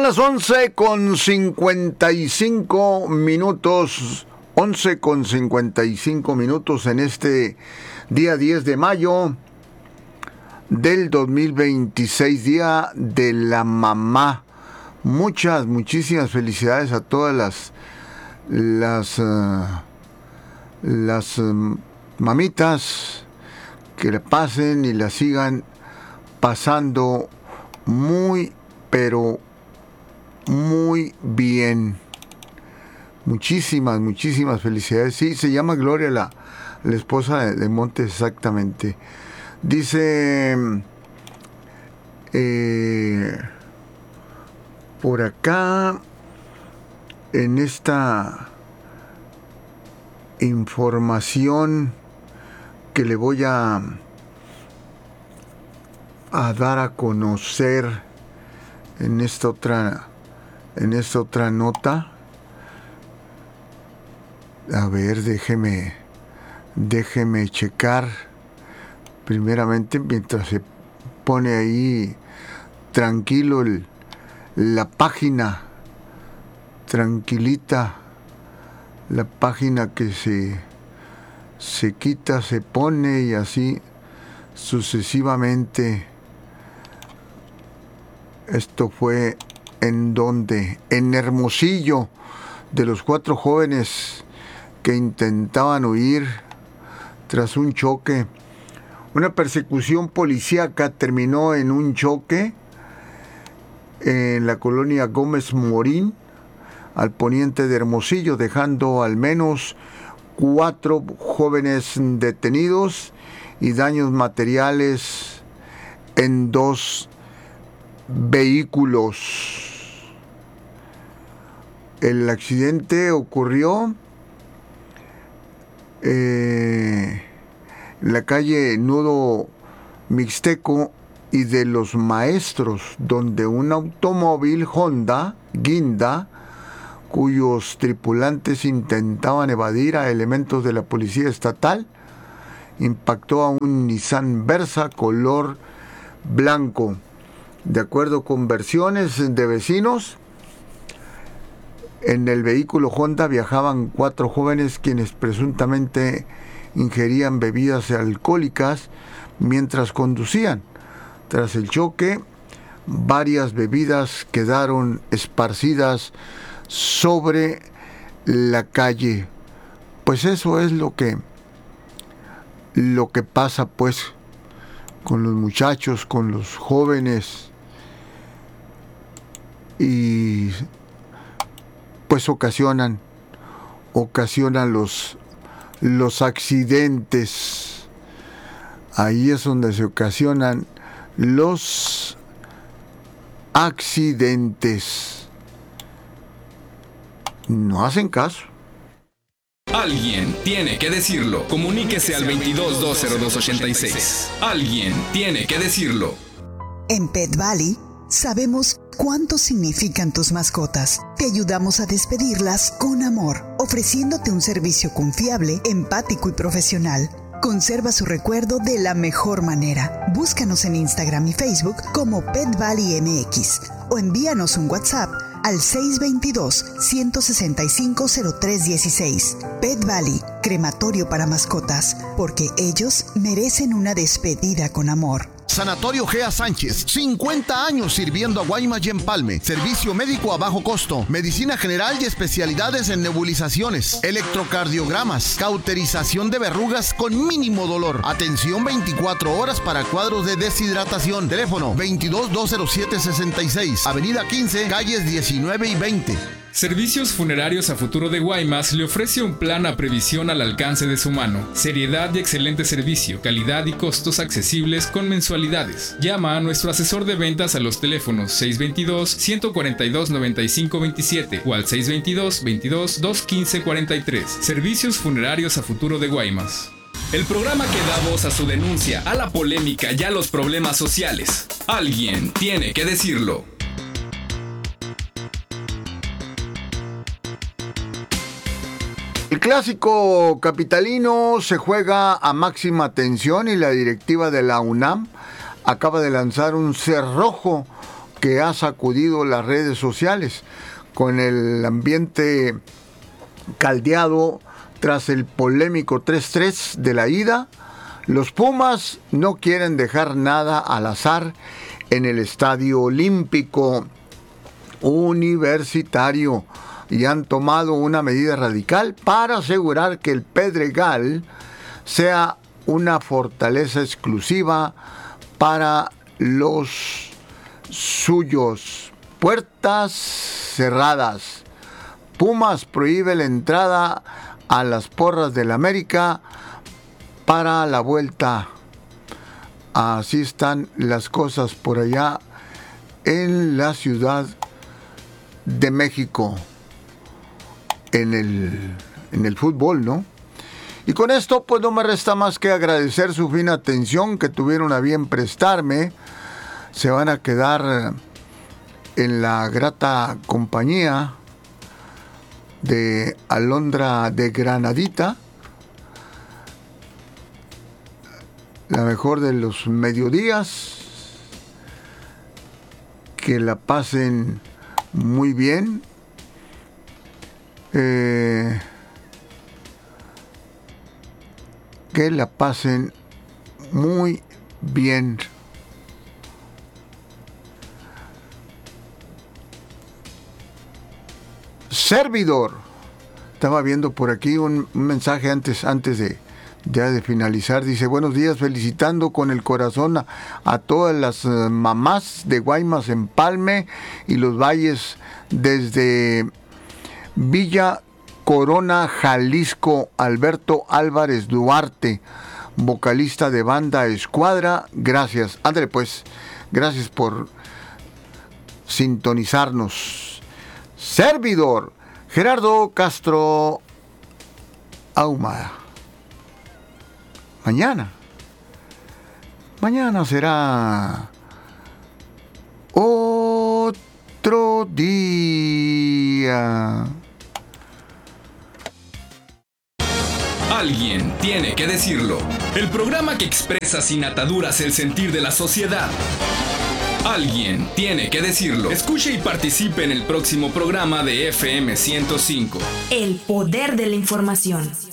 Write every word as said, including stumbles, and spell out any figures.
las once con cincuenta y cinco minutos, once con cincuenta y cinco minutos en este día diez de mayo del dos mil veintiséis, día de la mamá. Muchas, muchísimas felicidades a todas las las uh, las uh, mamitas, que le pasen y la sigan pasando muy, pero muy bien. Muchísimas, muchísimas felicidades. Sí, se llama Gloria, la, la esposa de, de Montes, exactamente. Dice eh, por acá, en esta información que le voy a, a dar a conocer en esta otra en esta otra nota. A ver, déjeme déjeme checar primeramente mientras se pone ahí tranquilo el, la página, tranquilita la página, que se se quita, se pone y así sucesivamente. Esto fue en donde, en Hermosillo, de los cuatro jóvenes que intentaban huir tras un choque. Una persecución policíaca terminó en un choque en la colonia Gómez Morín, al poniente de Hermosillo, dejando al menos cuatro jóvenes detenidos y daños materiales en dos vehículos. El accidente ocurrió eh, en la calle Nudo Mixteco y de los Maestros, donde un automóvil Honda Guinda, cuyos tripulantes intentaban evadir a elementos de la policía estatal, impactó a un Nissan Versa color blanco. De acuerdo con versiones de vecinos, en el vehículo Honda viajaban cuatro jóvenes quienes presuntamente ingerían bebidas alcohólicas mientras conducían. Tras el choque, varias bebidas quedaron esparcidas sobre la calle. Pues eso es lo que lo que pasa pues con los muchachos, con los jóvenes, y pues ocasionan ocasionan los los accidentes. Ahí es donde se ocasionan los accidentes. No hacen caso. Alguien tiene que decirlo. Comuníquese al veintidós dos cero dos ochenta y seis. Alguien tiene que decirlo. En Pet Valley sabemos cuánto significan tus mascotas. Te ayudamos a despedirlas con amor, ofreciéndote un servicio confiable, empático y profesional. Conserva su recuerdo de la mejor manera. Búscanos en Instagram y Facebook como Pet Valley M X o envíanos un WhatsApp al seis dos dos, uno seis cinco, cero tres uno seis. Pet Valley, crematorio para mascotas, porque ellos merecen una despedida con amor. Sanatorio Gea Sánchez, cincuenta años sirviendo a Guaymas y Empalme. Servicio médico a bajo costo, medicina general y especialidades en nebulizaciones, electrocardiogramas, cauterización de verrugas con mínimo dolor. Atención veinticuatro horas para cuadros de deshidratación. Teléfono veintidós dos cero siete sesenta y seis, Avenida quince, calles diecinueve y veinte. Servicios Funerarios a Futuro de Guaymas le ofrece un plan a previsión al alcance de su mano. Seriedad y excelente servicio, calidad y costos accesibles con mensualidades. Llama a nuestro asesor de ventas a los teléfonos seis dos dos, uno cuatro dos, nueve cinco dos siete o al seis dos dos, veintidós, dos quince cuarenta y tres. Servicios Funerarios a Futuro de Guaymas. El programa que da voz a su denuncia, a la polémica y a los problemas sociales. Alguien tiene que decirlo. El clásico capitalino se juega a máxima tensión y la directiva de la UNAM acaba de lanzar un cerrojo que ha sacudido las redes sociales con el ambiente caldeado tras el polémico tres tres de la ida. Los Pumas no quieren dejar nada al azar en el Estadio Olímpico Universitario y han tomado una medida radical para asegurar que el Pedregal sea una fortaleza exclusiva para los suyos. Puertas cerradas. Pumas prohíbe la entrada a las porras del América para la vuelta. Así están las cosas por allá en la Ciudad de México, en el, en el fútbol, ¿no? Y con esto pues no me resta más que agradecer su fina atención que tuvieron a bien prestarme. Se van a quedar en la grata compañía de Alondra de Granadita, la mejor de los mediodías. Que la pasen muy bien. Eh, que la pasen muy bien. Servidor. Estaba viendo por aquí un, un mensaje antes, antes de, ya de finalizar. Dice, buenos días, felicitando con el corazón a, a todas las uh, mamás de Guaymas Empalme y los Valles desde Villa Corona, Jalisco. Alberto Álvarez Duarte, vocalista de banda Escuadra. Gracias. Ándale pues, gracias por sintonizarnos. Servidor Gerardo Castro Ahumada. Mañana. Mañana será otro día. Alguien tiene que decirlo. El programa que expresa sin ataduras el sentir de la sociedad. Alguien tiene que decirlo. Escuche y participe en el próximo programa de F M ciento cinco. El poder de la información.